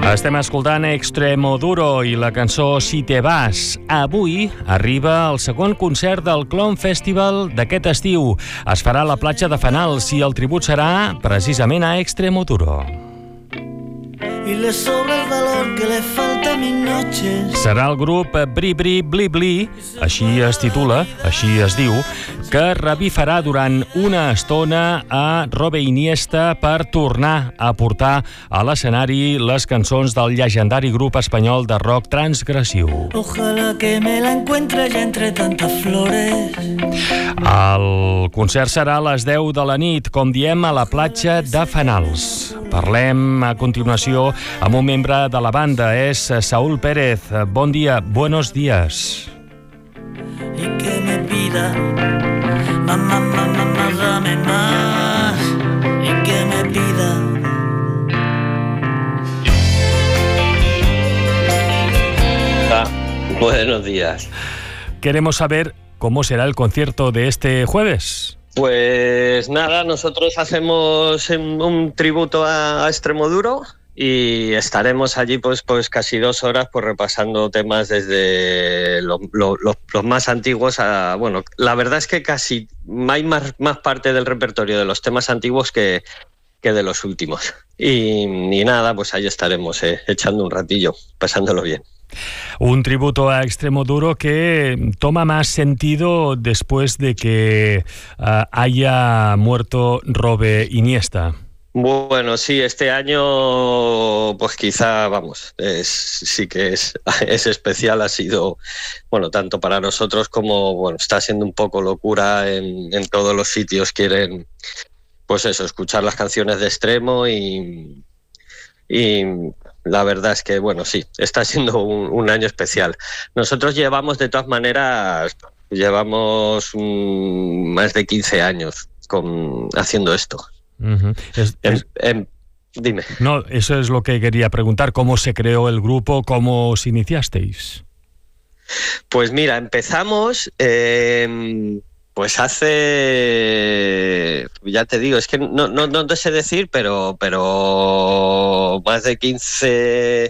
Estem escoltant Extremoduro i la cançó Si te vas. Avui arriba el segon concert del Clon Festival d'aquest estiu. Es farà a la platja de Fenals i el tribut serà precisament a Extremoduro. Y le sobra el valor que le falta a mis noches. Serà el grup Bri Bri Bli Bli, així es titula, així es diu, que revifarà durant una estona a Robe Iniesta per tornar a portar a l'escenari les cançons del llegendari grup espanyol de rock Transgressiu. Ojalá que me la encuentre ya entre tantas flores. El concert serà a les 10 de la nit, com diem, a la platja de Fenals. Parlem a continuació amb un membre de la banda, és Saúl Pérez. Bon dia, buenos días. Y que me pida, mamá, dame más. Y que me pida. Buenos días. Queremos saber cómo será el concierto de este jueves. Pues nada, nosotros hacemos un tributo a Extremoduro y estaremos allí pues casi 2 horas pues repasando temas desde los más antiguos a... Bueno, la verdad es que casi hay más parte del repertorio de los temas antiguos que de los últimos. Y nada, pues ahí estaremos echando un ratillo, pasándolo bien. Un tributo a Extremoduro que toma más sentido después de que haya muerto Robe Iniesta. Bueno, sí, este año pues quizá, vamos, sí que es especial, ha sido, bueno, tanto para nosotros como, bueno, está siendo un poco locura en todos los sitios, quieren, pues eso, escuchar las canciones de Extremo y la verdad es que, bueno, sí, está siendo un año especial. Nosotros llevamos, de todas maneras, más de 15 años haciendo esto. Uh-huh. Dime. No, eso es lo que quería preguntar. ¿Cómo se creó el grupo? ¿Cómo os iniciasteis? Pues mira, empezamos... Pues hace, ya te digo, es que no te sé decir, pero más de 15,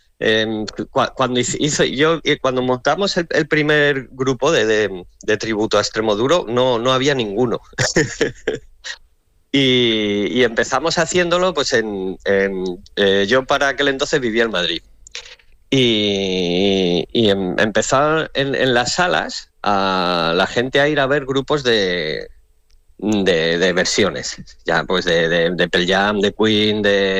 cuando montamos el primer grupo de tributo a Extremoduro, no había ninguno. y empezamos haciéndolo, pues yo para aquel entonces vivía en Madrid. Y empezar en las salas a la gente a ir a ver grupos de versiones, ya pues de Pearl Jam, de Queen,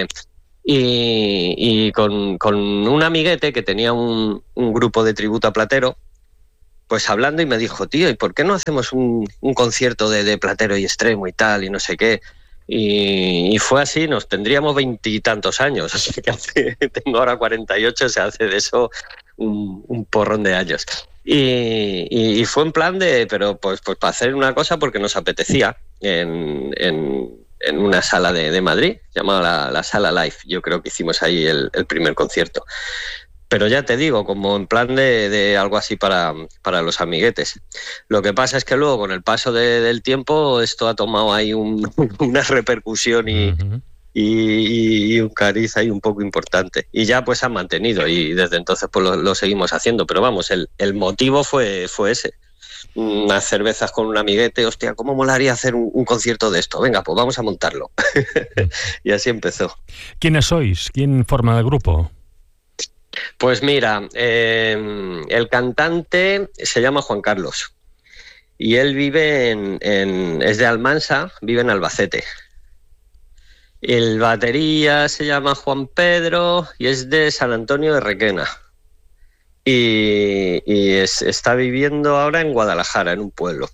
y con un amiguete que tenía un grupo de tributo a Platero, pues hablando, y me dijo, tío, ¿y por qué no hacemos un concierto de Platero y Extremo y tal, y no sé qué? Y fue así, nos tendríamos 20 y tantos años, así que tengo ahora 48, se hace de eso un porrón de años. Y fue en plan pero pues para hacer una cosa porque nos apetecía en una sala de Madrid, llamada la Sala Live. Yo creo que hicimos ahí el primer concierto. Pero ya te digo, como en plan de algo así para los amiguetes. Lo que pasa es que luego, con el paso del tiempo, esto ha tomado ahí una repercusión y un cariz ahí un poco importante. Y ya pues ha mantenido, y desde entonces pues lo seguimos haciendo. Pero vamos, el motivo fue ese. Unas cervezas con un amiguete, hostia, ¿cómo molaría hacer un concierto de esto? Venga, pues vamos a montarlo. Y así empezó. ¿Quiénes sois? ¿Quién forma el grupo? Pues mira, el cantante se llama Juan Carlos y él vive es de Almansa, vive en Albacete. El batería se llama Juan Pedro y es de San Antonio de Requena. Y está viviendo ahora en Guadalajara, en un pueblo.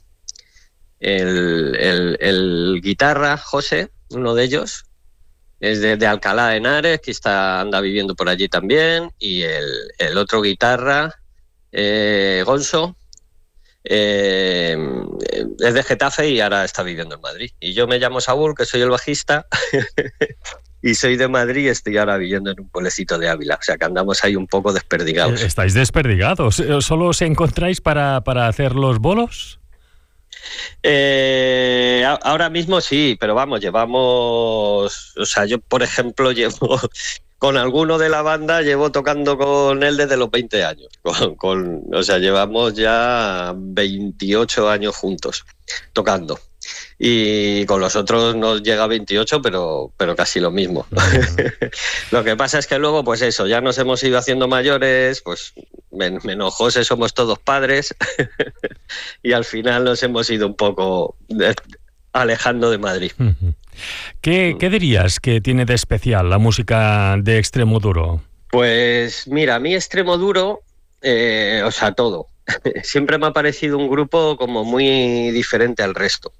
El guitarra, José, uno de ellos, es de Alcalá de Henares, que anda viviendo por allí también, y el otro guitarra, Gonzo, es de Getafe y ahora está viviendo en Madrid. Y yo me llamo Saúl, que soy el bajista, y soy de Madrid y estoy ahora viviendo en un pueblecito de Ávila, o sea que andamos ahí un poco desperdigados. ¿Estáis desperdigados? ¿Solo os encontráis para hacer los bolos? Ahora mismo sí, pero vamos, llevamos... O sea, yo, por ejemplo, llevo con alguno de la banda llevo tocando con él desde los 20 años. O sea, llevamos ya 28 años juntos tocando. Y con los otros nos llega a 28, pero casi lo mismo. Lo que pasa es que luego, pues eso, ya nos hemos ido haciendo mayores, pues menos José somos todos padres y al final nos hemos ido un poco alejando de Madrid. ¿Qué dirías que tiene de especial la música de Extremoduro? Pues mira, a mí Extremoduro, o sea, todo. Siempre me ha parecido un grupo como muy diferente al resto.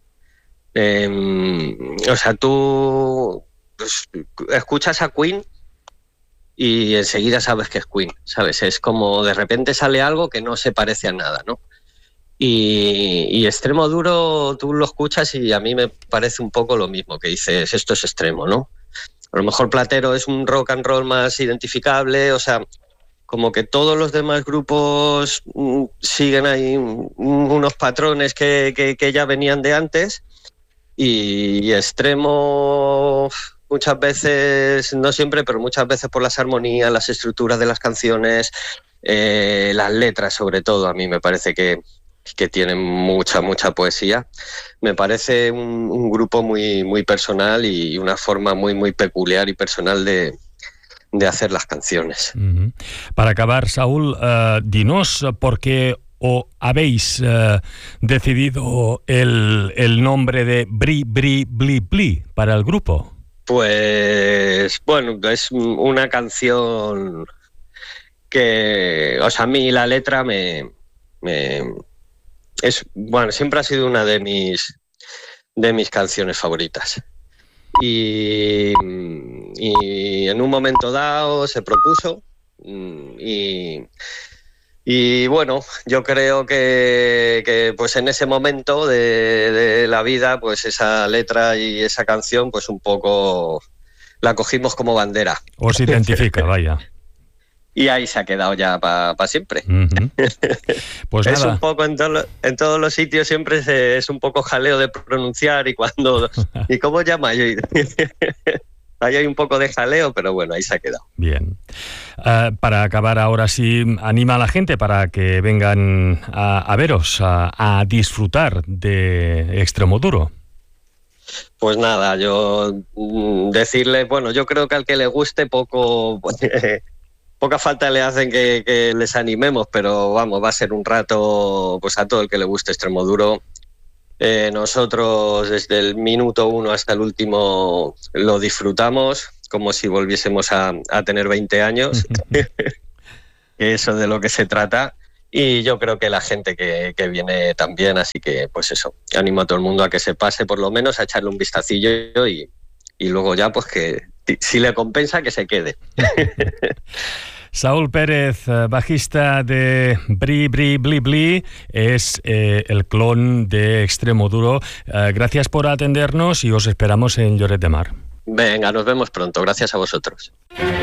O sea, tú pues, escuchas a Queen y enseguida sabes que es Queen, ¿sabes? Es como de repente sale algo que no se parece a nada, ¿no? Y Extremoduro tú lo escuchas y a mí me parece un poco lo mismo, que dices, esto es extremo, ¿no? A lo mejor Platero es un rock and roll más identificable, o sea, como que todos los demás grupos siguen ahí unos patrones que ya venían de antes. Y Extremo muchas veces, no siempre, pero muchas veces por las armonías, las estructuras de las canciones, las letras sobre todo, a mí me parece que tienen mucha poesía. Me parece un grupo muy personal y una forma muy peculiar y personal de hacer las canciones. Para acabar, Saúl, dinos por qué habéis decidido el nombre de Bri Bri Bli Bli para el grupo. Pues bueno, es una canción que, o sea, a mí la letra siempre ha sido una de mis canciones favoritas. Y en un momento dado se propuso y bueno, yo creo que pues en ese momento de la vida, pues esa letra y esa canción, pues un poco la cogimos como bandera. Os identifica, vaya. Y ahí se ha quedado ya para siempre. Pues es nada. Un poco en todos los sitios siempre es un poco jaleo de pronunciar y cuando... ¿Y cómo llama? Ahí hay un poco de jaleo, pero bueno, ahí se ha quedado. Bien. Para acabar ahora sí, anima a la gente para que vengan a veros, a disfrutar de Extremoduro. Pues nada, yo decirle, bueno, yo creo que al que le guste poca falta le hacen que les animemos, pero vamos, va a ser un rato, pues a todo el que le guste Extremoduro. Nosotros desde el minuto 1 hasta el último lo disfrutamos como si volviésemos a tener 20 años, eso es de lo que se trata, y yo creo que la gente que viene también, así que pues eso, animo a todo el mundo a que se pase por lo menos a echarle un vistacillo y luego ya pues que si le compensa que se quede. Saúl Pérez, bajista de Bri Bri Bli Bli, es el clon de Extremoduro. Gracias por atendernos y os esperamos en Lloret de Mar. Venga, nos vemos pronto. Gracias a vosotros.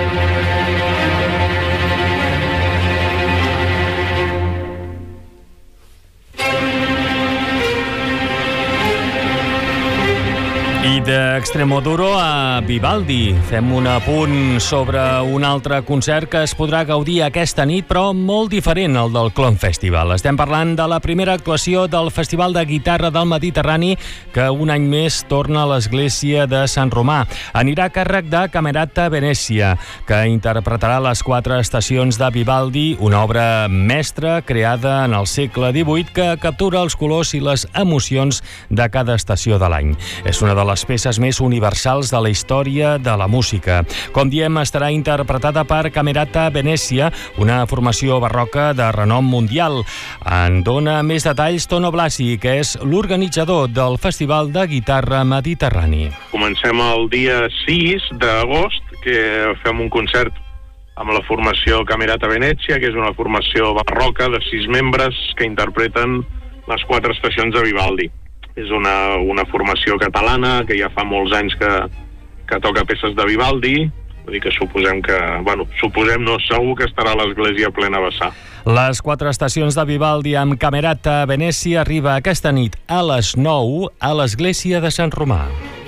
I d'Extremoduro a Vivaldi. Fem un apunt sobre un altre concert que es podrà gaudir aquesta nit, però molt diferent al del Clon Festival. Estem parlant de la primera actuació del Festival de Guitarra del Mediterrani, que un any més torna a l'església de Sant Romà. Anirà a càrrec de Camerata Venècia, que interpretarà les 4 estacions de Vivaldi, una obra mestra creada en el segle XVIII que captura els colors i les emocions de cada estació de l'any. És una de les peces més universals de la història de la música. Com diem, estarà interpretada per Camerata Venècia, una formació barroca de renom mundial. En dona més detalls Tono Blasi, que és l'organitzador del Festival de Guitarra Mediterrani. Comencem el dia 6 d'agost, que fem un concert amb la formació Camerata Venècia, que és una formació barroca de 6 membres que interpreten les 4 estacions de Vivaldi. És una formació catalana que ja fa molts anys que toca peces de Vivaldi, vull dir que suposem no, segur que estarà a l'església plena vessar. Les 4 estacions de Vivaldi amb Camerata Venècia arriba aquesta nit a les 9 a l'església de Sant Romà.